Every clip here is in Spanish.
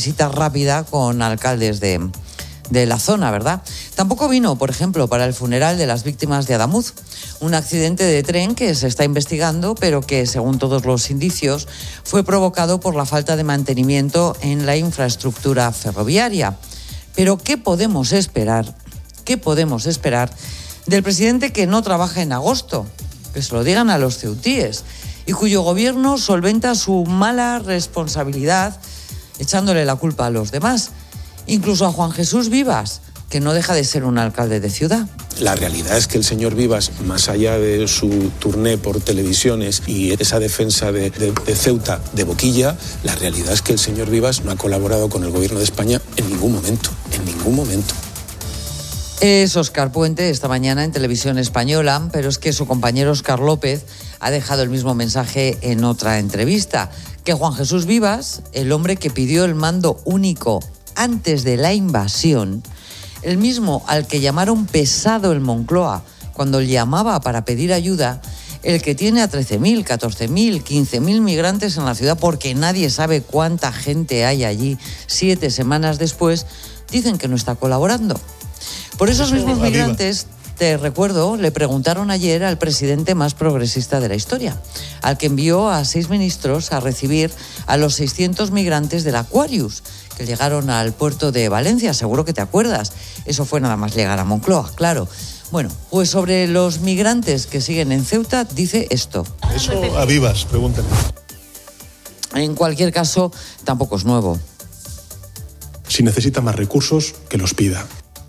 visita rápida con alcaldes de la zona, ¿verdad? Tampoco vino, por ejemplo, para el funeral de las víctimas de Adamuz, un accidente de tren que se está investigando, pero que, según todos los indicios, fue provocado por la falta de mantenimiento en la infraestructura ferroviaria. Pero ¿qué podemos esperar? ¿Qué podemos esperar del presidente que no trabaja en agosto? Que se lo digan a los ceutíes, y cuyo gobierno solventa su mala responsabilidad echándole la culpa a los demás. Incluso a Juan Jesús Vivas, que no deja de ser un alcalde de ciudad. La realidad es que el señor Vivas, más allá de su turné por televisiones y esa defensa de Ceuta de boquilla, la realidad es que el señor Vivas no ha colaborado con el gobierno de España en ningún momento, en ningún momento. Es Óscar Puente esta mañana en Televisión Española, pero es que su compañero Óscar López ha dejado el mismo mensaje en otra entrevista, que Juan Jesús Vivas, el hombre que pidió el mando único antes de la invasión, el mismo al que llamaron pesado el Moncloa cuando llamaba para pedir ayuda, el que tiene a 13.000, 14.000, 15.000 migrantes en la ciudad porque nadie sabe cuánta gente hay allí 7 semanas después, dicen que no está colaborando. Por esos mismos migrantes, te recuerdo, le preguntaron ayer al presidente más progresista de la historia, al que envió a 6 ministros a recibir a los 600 migrantes del Aquarius, que llegaron al puerto de Valencia, seguro que te acuerdas. Eso fue nada más llegar a Moncloa, claro. Bueno, pues sobre los migrantes que siguen en Ceuta, dice esto. Eso a Vivas, pregúntale. En cualquier caso, tampoco es nuevo. Si necesita más recursos, que los pida.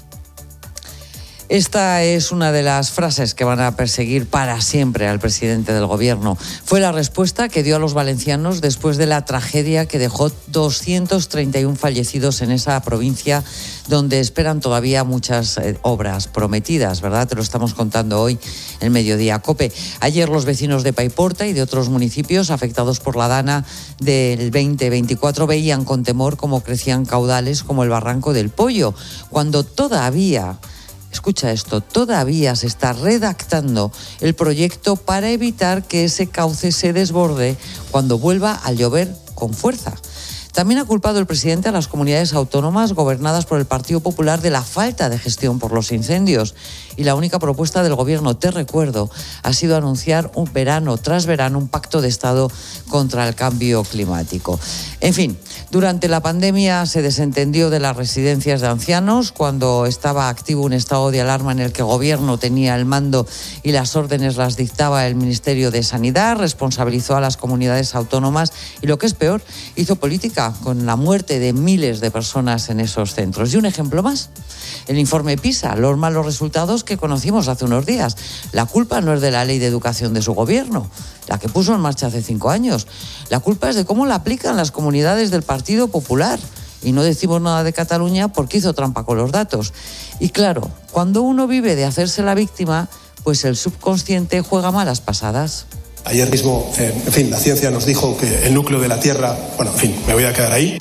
Esta es una de las frases que van a perseguir para siempre al presidente del gobierno. Fue la respuesta que dio a los valencianos después de la tragedia que dejó 231 fallecidos en esa provincia donde esperan todavía muchas obras prometidas, ¿verdad? Te lo estamos contando hoy en Mediodía COPE. Ayer los vecinos de Paiporta y de otros municipios afectados por la dana del 2024 veían con temor cómo crecían caudales como el Barranco del Pollo, cuando todavía... Escucha esto, todavía se está redactando el proyecto para evitar que ese cauce se desborde cuando vuelva a llover con fuerza. También ha culpado el presidente a las comunidades autónomas gobernadas por el Partido Popular de la falta de gestión por los incendios. Y la única propuesta del gobierno, te recuerdo, ha sido anunciar un verano tras verano un pacto de Estado contra el cambio climático. En fin, durante la pandemia se desentendió de las residencias de ancianos cuando estaba activo un estado de alarma en el que el gobierno tenía el mando y las órdenes las dictaba el Ministerio de Sanidad, responsabilizó a las comunidades autónomas y, lo que es peor, hizo política con la muerte de miles de personas en esos centros. Y un ejemplo más, el informe PISA, los malos resultados que conocimos hace unos días. La culpa no es de la ley de educación de su gobierno, la que puso en marcha hace 5 años. La culpa es de cómo la aplican las comunidades del Partido Popular. Y no decimos nada de Cataluña porque hizo trampa con los datos. Y claro, cuando uno vive de hacerse la víctima, pues el subconsciente juega malas pasadas. Ayer mismo, la ciencia nos dijo que el núcleo de la Tierra... me voy a quedar ahí.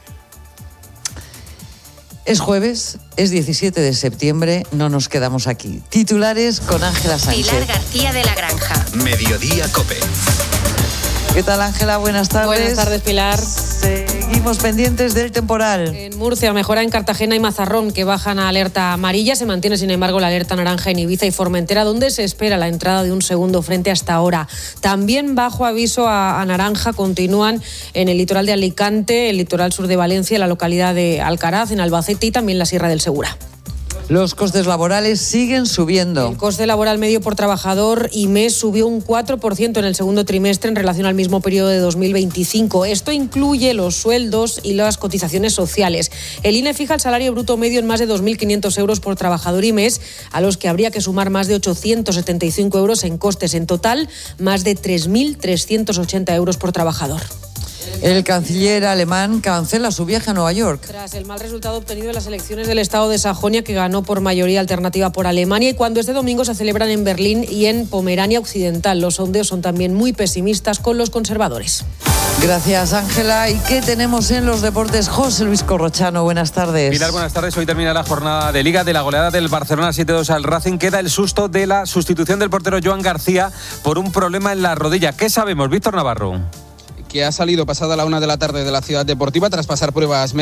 Es jueves, es 17 de septiembre, no nos quedamos aquí. Titulares con Ángela Sánchez. Pilar García de la Granja. Mediodía COPE. ¿Qué tal, Ángela? Buenas tardes. Buenas tardes, Pilar. Seguimos pendientes del temporal. En Murcia mejora en Cartagena y Mazarrón, que bajan a alerta amarilla. Se mantiene, sin embargo, la alerta naranja en Ibiza y Formentera, donde se espera la entrada de un segundo frente hasta ahora. También bajo aviso a naranja continúan en el litoral de Alicante, el litoral sur de Valencia, la localidad de Alcaraz, en Albacete y también la Sierra del Segura. Los costes laborales siguen subiendo. El coste laboral medio por trabajador y mes subió un 4% en el segundo trimestre en relación al mismo periodo de 2025. Esto incluye los sueldos y las cotizaciones sociales. El INE fija el salario bruto medio en más de 2.500 euros por trabajador y mes, a los que habría que sumar más de 875 euros en costes. En total, más de 3.380 euros por trabajador. El canciller alemán cancela su viaje a Nueva York. Tras el mal resultado obtenido en las elecciones del estado de Sajonia, que ganó por mayoría alternativa por Alemania, y cuando este domingo se celebran en Berlín y en Pomerania Occidental. Los sondeos son también muy pesimistas con los conservadores. Gracias, Ángela. ¿Y qué tenemos en los deportes? José Luis Corrochano, buenas tardes. Pilar, buenas tardes. Hoy termina la jornada de Liga de la goleada del Barcelona 7-2 al Racing. Queda el susto de la sustitución del portero Joan García por un problema en la rodilla. ¿Qué sabemos, Víctor Navarro? Que ha salido pasada la 1 de la tarde de la Ciudad Deportiva tras pasar pruebas